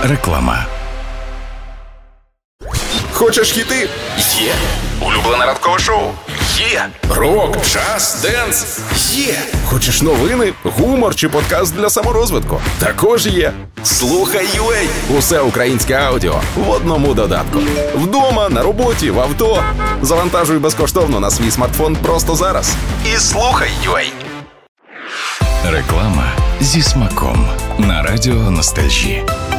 Реклама. Хочеш хіти? Є. Улюблене ранкове шоу? Є. Рок, джаз, денс? Є. Хочеш новини, гумор чи подкаст для саморозвитку? Також є. Слухай UA. Усе українське аудіо в одному додатку. Вдома, на роботі, в авто. Завантажуй безкоштовно на свій смартфон просто зараз. І слухай UA. Реклама зі смаком на радіо Ностальжі.